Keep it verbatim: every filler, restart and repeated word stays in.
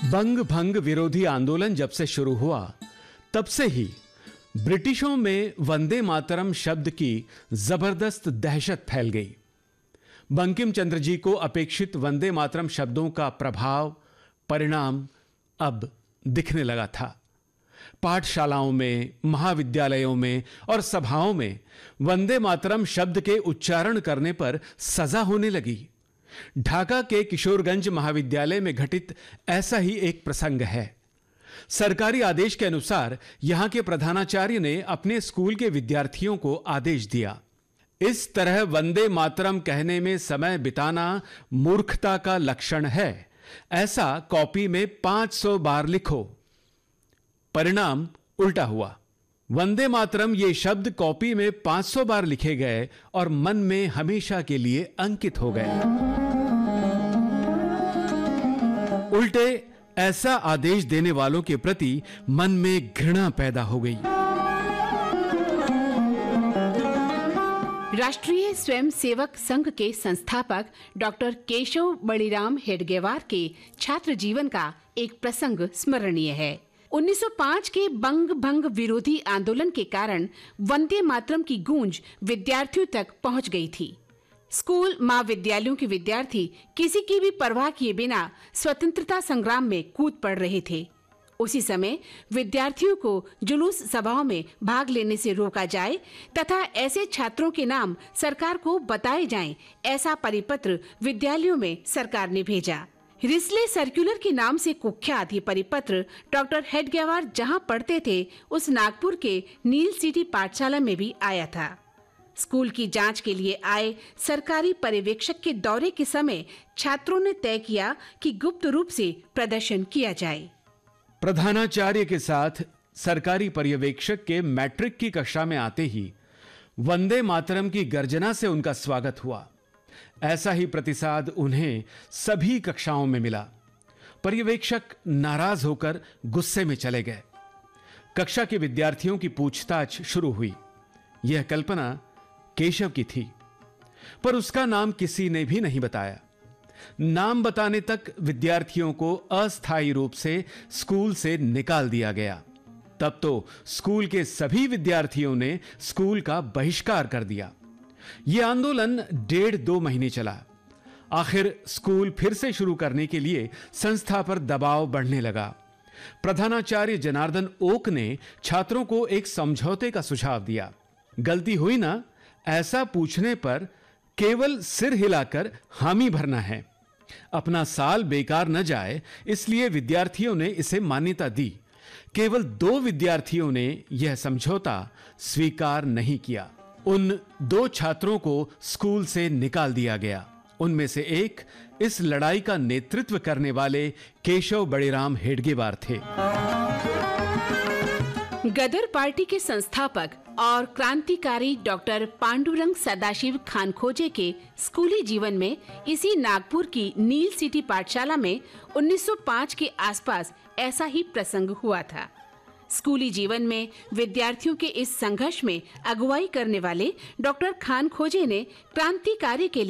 बंग भंग विरोधी आंदोलन जब से शुरू हुआ तब से ही ब्रिटिशों में वंदे मातरम शब्द की जबरदस्त दहशत फैल गई। बंकिम चंद्र जी को अपेक्षित वंदे मातरम शब्दों का प्रभाव परिणाम अब दिखने लगा था। पाठशालाओं में, महाविद्यालयों में और सभाओं में वंदे मातरम शब्द के उच्चारण करने पर सजा होने लगी। ढाका के किशोरगंज महाविद्यालय में घटित ऐसा ही एक प्रसंग है। सरकारी आदेश के अनुसार यहां के प्रधानाचार्य ने अपने स्कूल के विद्यार्थियों को आदेश दिया, इस तरह वंदे मातरम कहने में समय बिताना मूर्खता का लक्षण है। ऐसा कॉपी में पाँच सौ बार लिखो। परिणाम उल्टा हुआ। वंदे मातरम ये शब्द कॉपी में पाँच सौ बार लिखे गए और मन में हमेशा के लिए अंकित हो गए। उल्टे ऐसा आदेश देने वालों के प्रति मन में घृणा पैदा हो गई। राष्ट्रीय स्वयंसेवक संघ के संस्थापक डॉक्टर केशव बलिराम हेडगेवार के छात्र जीवन का एक प्रसंग स्मरणीय है। उन्नीस सौ पाँच के बंग भंग विरोधी आंदोलन के कारण वंदे मातरम की गूंज विद्यार्थियों तक पहुंच गई थी। स्कूल महाविद्यालयों के विद्यार्थी किसी की भी परवाह किए बिना स्वतंत्रता संग्राम में कूद पड़ रहे थे। उसी समय विद्यार्थियों को जुलूस सभाओं में भाग लेने से रोका जाए तथा ऐसे छात्रों के नाम सरकार को बताए जाएं, ऐसा परिपत्र विद्यालयों में सरकार ने भेजा। रिस्ले सर्कुलर के नाम से कुख्यात ये परिपत्र डॉक्टर हेडगेवार जहां पढ़ते थे उस नागपुर के नील सिटी पाठशाला में भी आया था। स्कूल की जांच के लिए आए सरकारी पर्यवेक्षक के दौरे के समय छात्रों ने तय किया कि गुप्त रूप से प्रदर्शन किया जाए। प्रधानाचार्य के साथ सरकारी पर्यवेक्षक के मैट्रिक की कक्षा में आते ही वंदे मातरम की गर्जना से उनका स्वागत हुआ। ऐसा ही प्रतिसाद उन्हें सभी कक्षाओं में मिला। पर्यवेक्षक नाराज होकर गुस्से में चले गए। कक्षा के विद्यार्थियों की पूछताछ शुरू हुई। यह कल्पना केशव की थी, पर उसका नाम किसी ने भी नहीं बताया। नाम बताने तक विद्यार्थियों को अस्थायी रूप से स्कूल से निकाल दिया गया। तब तो स्कूल के सभी विद्यार्थियों ने स्कूल का बहिष्कार कर दिया। यह आंदोलन डेढ़ दो महीने चला। आखिर स्कूल फिर से शुरू करने के लिए संस्था पर दबाव बढ़ने लगा। प्रधानाचार्य जनार्दन ओक ने छात्रों को एक समझौते का सुझाव दिया। गलती हुई ना, ऐसा पूछने पर केवल सिर हिलाकर हामी भरना है। अपना साल बेकार न जाए, इसलिए विद्यार्थियों ने इसे मान्यता दी। केवल दो विद्यार्थियों ने यह समझौता स्वीकार नहीं किया। उन दो छात्रों को स्कूल से निकाल दिया गया। उनमें से एक इस लड़ाई का नेतृत्व करने वाले केशव बलिराम हेडगेवार थे। गदर पार्टी के संस्थापक और क्रांतिकारी डॉक्टर पांडुरंग सदाशिव खानखोजे के स्कूली जीवन में इसी नागपुर की नील सिटी पाठशाला में उन्नीस सौ पाँच के आसपास ऐसा ही प्रसंग हुआ था। स्कूली जीवन में विद्यार्थियों के इस संघर्ष में अगुवाई करने वाले डॉक्टर खानखोजे ने क्रांतिकारी के